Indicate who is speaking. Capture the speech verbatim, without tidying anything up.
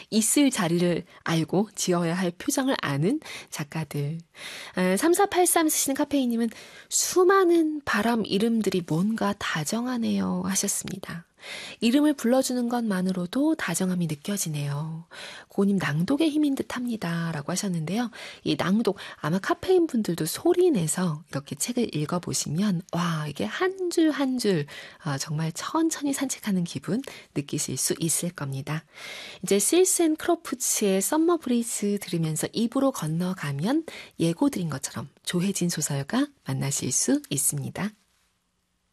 Speaker 1: 있을 자리를 알고 지어야 할 표정을 아는 작가들. 삼사팔삼 쓰시는 카페인님은 수많은 바람 이름들이 뭔가 다정하네요 하셨습니다. 이름을 불러주는 것만으로도 다정함이 느껴지네요. 고님 낭독의 힘인 듯 합니다 라고 하셨는데요. 이 낭독, 아마 카페인 분들도 소리 내서 이렇게 책을 읽어보시면 와, 이게 한 줄 한 줄 정말 천천히 산책하는 기분 느끼실 수 있을 겁니다. 이제 실스 앤 크로프츠의 썸머 브리즈 들으면서 입으로 건너가면 예고 드린 것처럼 조혜진 소설가 만나실 수 있습니다.